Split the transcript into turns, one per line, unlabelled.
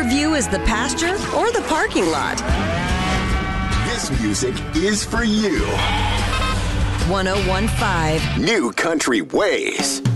view is the pasture or the parking lot.
This music is for you.
1015
New Country Ways.